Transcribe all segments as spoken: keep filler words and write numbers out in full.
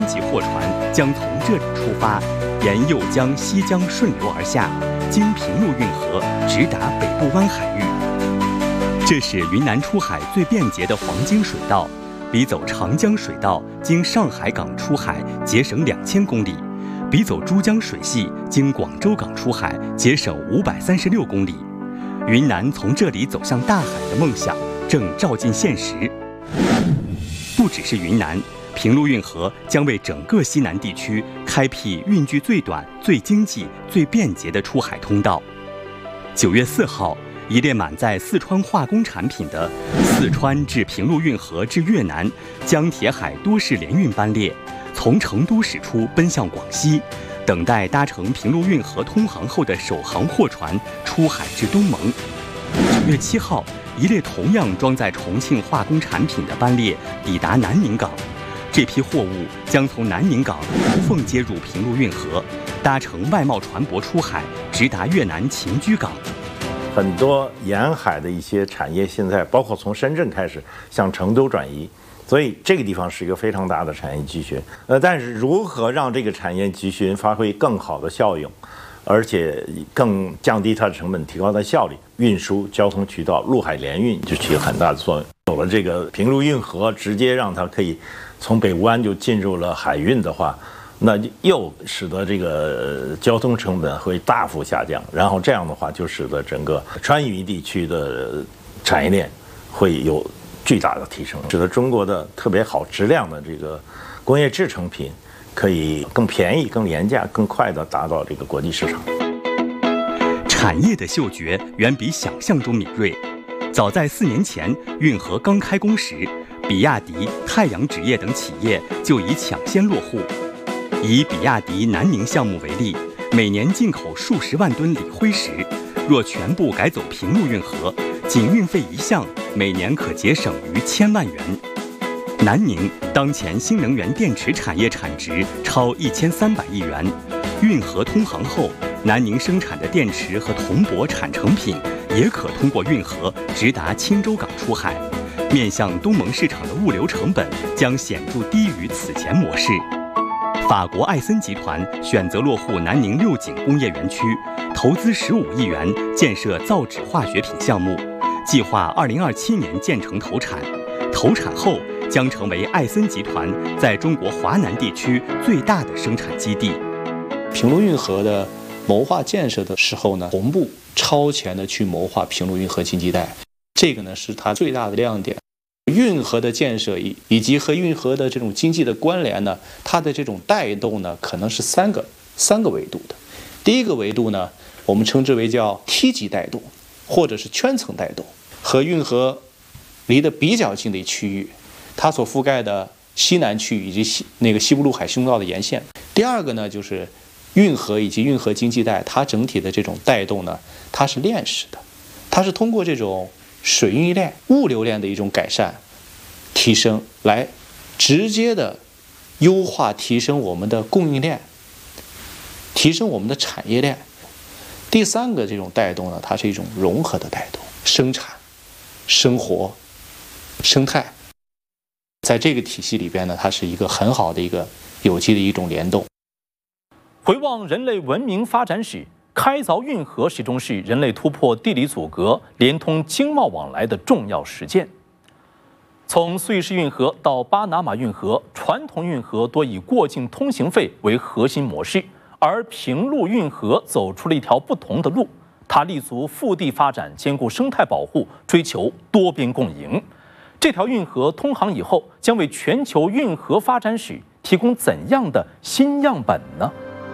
级货船将从这里出发，沿右江、西江顺流而下，经平陆运河直达北部湾海域。这是云南出海最便捷的黄金水道，比走长江水道经上海港出海节省两千公里，比走珠江水系经广州港出海节省五百三十六公里。云南从这里走向大海的梦想正照进现实。不只是云南，平陆运河将为整个西南地区开辟运距最短、最经济、最便捷的出海通道。九月四号，一列满载四川化工产品的四川至平陆运河至越南江铁海多式联运班列，从成都驶出，奔向广西，等待搭乘平陆运河通航后的首航货船出海至东盟。九月七号，一列同样装载重庆化工产品的班列抵达南宁港，这批货物将从南宁港无缝接入平陆运河，搭乘外贸船舶出海，直达越南秦居港。 很多沿海的一些产业现在包括从深圳开始向成都转移，所以这个地方是一个非常大的产业集群。呃，但是如何让这个产业集群发挥更好的效用，而且更降低它的成本，提高它的效率，运输交通渠道陆海联运就起了很大的作用。有了这个平陆运河，直接让它可以从北武湾就进入了海运的话，那又使得这个交通成本会大幅下降，然后这样的话就使得整个川渝地区的产业链会有巨大的提升，使得中国的特别好质量的这个工业制成品可以更便宜、更廉价、更快地达到这个国际市场。 产业的嗅觉远比想象中敏锐。早在四年前运河刚开工时，比亚迪、太阳纸业等企业就已抢先落户。以比亚迪南宁项目为例，每年进口数十万吨锂灰石，若全部改走平陆运河，仅运费一项每年可节省逾千万元。南宁当前新能源电池产业产值超一千三百亿元，运河通航后，南宁生产的电池和铜箔产成品也可通过运河直达青州港出海，面向东盟市场的物流成本将显著低于此前模式。法国艾森集团选择落户南宁六井工业园区，投资十五亿元建设造纸化学品项目，计划二零二七年建成投产。投产后将成为艾森集团在中国华南地区最大的生产基地。 平陆运河的谋划建设的时候呢，同步超前的去谋划平陆运河经济带，这个呢是它最大的亮点。运河的建设以以及和运河的这种经济的关联呢，它的这种带动呢，可能是三个三个维度的。第一个维度呢，我们称之为叫梯级带动，或者是圈层带动，和运河离得比较近的区域，它所覆盖的西南区域以及西那个西部陆海通道的沿线。第二个呢，就是运河以及运河经济带，它整体的这种带动呢，它是链式的，它是通过这种水运链、物流链的一种改善、提升，来直接的优化、提升我们的供应链，提升我们的产业链。第三个这种带动呢，它是一种融合的带动，生产、生活、生态，在这个体系里边呢，它是一个很好的一个有机的一种联动。 回望人类文明发展史，开凿运河始终是人类突破地理阻隔、连通经贸往来的重要实践。从苏伊士运河到巴拿马运河，传统运河多以过境通行费为核心模式，而平陆运河走出了一条不同的路。它立足腹地发展，兼顾生态保护，追求多边共赢。这条运河通航以后，将为全球运河发展史提供怎样的新样本呢？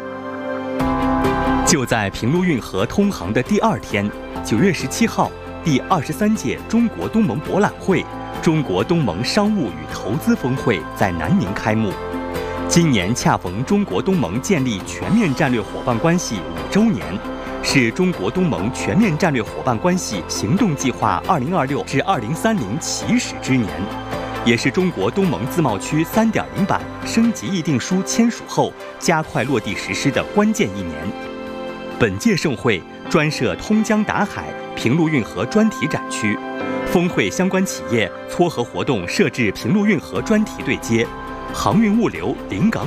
就在平陆运河通航的第二天，九月十七号，第二十三届中国东盟博览会、中国东盟商务与投资峰会在南宁开幕。今年恰逢中国东盟建立全面战略伙伴关系五周年，是中国东盟全面战略伙伴关系行动计划二零二六至二零三零起始之年，也是中国东盟自贸区三点零版升级议定书签署后加快落地实施的关键一年。本届盛会专设通江达海、平陆运河专题展区，峰会相关企业撮合活动设置平陆运河专题对接， 航运物流临港